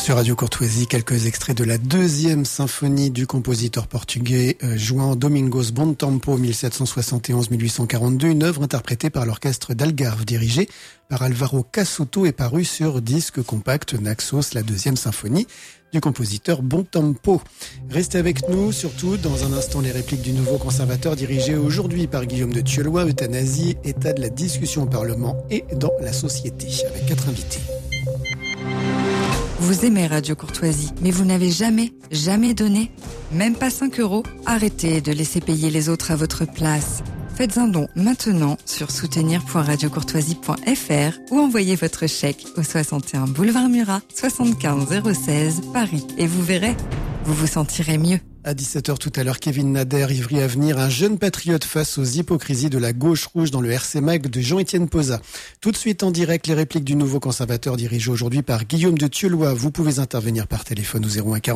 Sur Radio Courtoisie, quelques extraits de la deuxième symphonie du compositeur portugais João Domingos Bontempo 1771-1842, une œuvre interprétée par l'orchestre d'Algarve dirigé par Alvaro Cassuto et parue sur disque compact Naxos, la deuxième symphonie du compositeur Bontempo. Restez avec nous, surtout dans un instant les répliques du nouveau conservateur dirigé aujourd'hui par Guillaume de Thieulois, euthanasie, état de la discussion au Parlement et dans la société, avec 4 invités. Vous aimez Radio Courtoisie, mais vous n'avez jamais donné, même pas 5 €? Arrêtez de laisser payer les autres à votre place. Faites un don maintenant sur soutenir.radiocourtoisie.fr ou envoyez votre chèque au 61 boulevard Murat, 75 016 Paris. Et vous verrez, vous vous sentirez mieux. À 17h tout à l'heure, Kevin Nader, Ivry Avenir, un jeune patriote face aux hypocrisies de la gauche rouge dans le RC Mag de Jean-Étienne Posa. Tout de suite en direct, les répliques du nouveau conservateur dirigé aujourd'hui par Guillaume de Thieulois. Vous pouvez intervenir par téléphone au 01